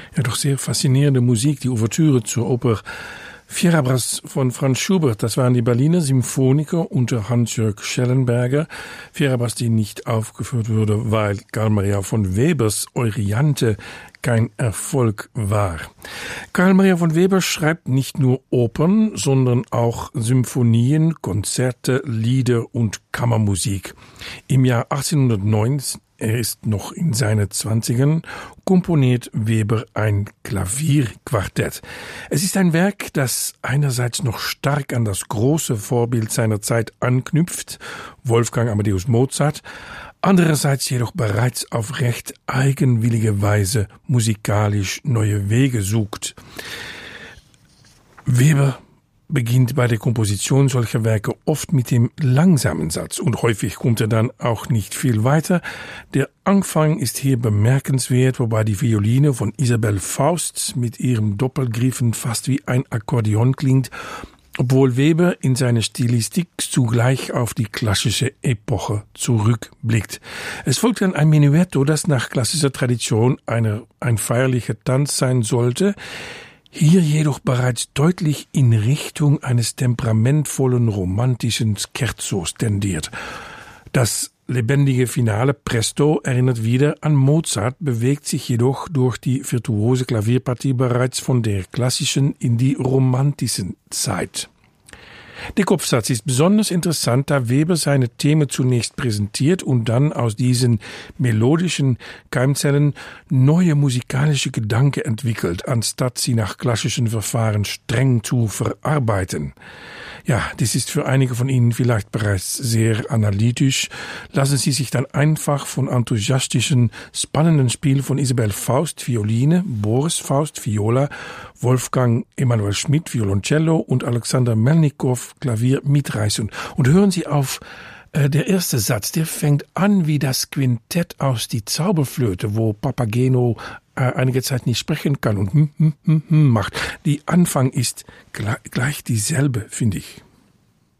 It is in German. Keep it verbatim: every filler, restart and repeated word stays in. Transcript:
Ja, doch sehr faszinierende Musik, die Ouvertüre zur Oper Fierabras von Franz Schubert. Das waren die Berliner Symphoniker unter Hans-Jörg Schellenberger. Fierabras, die nicht aufgeführt wurde, weil Carl Maria von Webers Euryanthe kein Erfolg war. Carl Maria von Weber schreibt nicht nur Opern, sondern auch Symphonien, Konzerte, Lieder und Kammermusik. Im Jahr achtzehnhundertneun, er ist noch in seinen Zwanzigern, komponiert Weber ein Klavierquartett. Es ist ein Werk, das einerseits noch stark an das große Vorbild seiner Zeit anknüpft, Wolfgang Amadeus Mozart, andererseits jedoch bereits auf recht eigenwillige Weise musikalisch neue Wege sucht. Weber beginnt bei der Komposition solcher Werke oft mit dem langsamen Satz und häufig kommt er dann auch nicht viel weiter. Der Anfang ist hier bemerkenswert, wobei die Violine von Isabelle Faust mit ihrem Doppelgriffen fast wie ein Akkordeon klingt, obwohl Weber in seiner Stilistik zugleich auf die klassische Epoche zurückblickt. Es folgt dann ein Menuetto, das nach klassischer Tradition eine, ein feierlicher Tanz sein sollte, hier jedoch bereits deutlich in Richtung eines temperamentvollen romantischen Scherzos tendiert. Das lebendige Finale Presto erinnert wieder an Mozart, bewegt sich jedoch durch die virtuose Klavierpartie bereits von der klassischen in die romantische Zeit. Der Kopfsatz ist besonders interessant, da Weber seine Themen zunächst präsentiert und dann aus diesen melodischen Keimzellen neue musikalische Gedanken entwickelt, anstatt sie nach klassischen Verfahren streng zu verarbeiten. Ja, das ist für einige von Ihnen vielleicht bereits sehr analytisch. Lassen Sie sich dann einfach von enthusiastischen, spannenden Spiel von Isabelle Faust, Violine, Boris Faust, Viola, Wolfgang Emanuel Schmidt, Violoncello und Alexander Melnikow, Klavier mitreißen. Und hören Sie auf, äh, der erste Satz, der fängt an wie das Quintett aus Die Zauberflöte, wo Papageno äh, einige Zeit nicht sprechen kann und hm, hm, hm, hm macht. Die Anfang ist gleich, gleich dieselbe, finde ich.